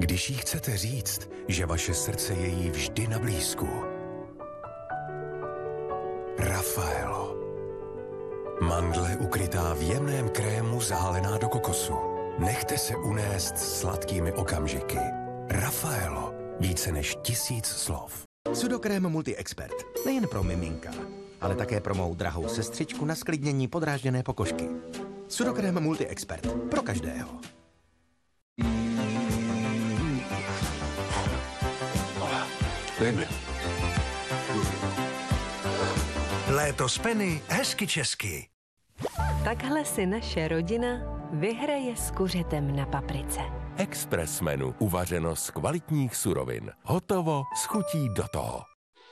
Když jí chcete říct, že vaše srdce je jí vždy na blízku. Raffaello. Mandle ukrytá v jemném krému zahalená do kokosu. Nechte se unést sladkými okamžiky. Raffaello. Více než 1000 slov. Sudokrém Multi-Expert. Nejen pro miminka, ale také pro mou drahou sestřičku na sklidnění podrážděné pokožky. Sudokrém Multi-Expert. Pro každého. Léto z Penny, hezky česky. Takhle si naše rodina vyhraje s kuřetem na paprice. Express menu, uvařeno z kvalitních surovin. Hotovo, s chutí do toho.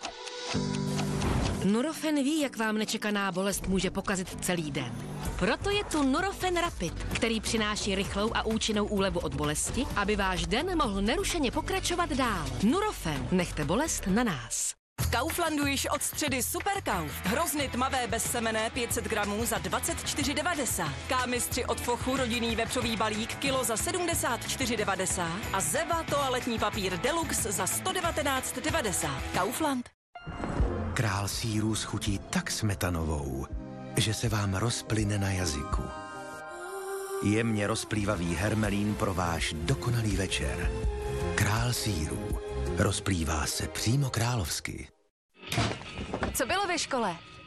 Nurofen ví, jak vám nečekaná bolest může pokazit celý den. Proto je tu Nurofen Rapid, který přináší rychlou a účinnou úlevu od bolesti, aby váš den mohl nerušeně pokračovat dál. Nurofen, nechte bolest na nás. V Kauflandu již od středy Superkauf. Hrozny tmavé bezsemenné 500 gramů za 24,90. Kámistři od Fochu rodinný vepřový balík kilo za 74,90. A Zeva toaletní papír Deluxe za 119,90. Kaufland. Král sýrů schutí tak smetanovou, že se vám rozplyne na jazyku. Jemně rozplývavý hermelín pro váš dokonalý večer. Král sýrů. Rozplývá se přímo královsky. Co bylo ve škole?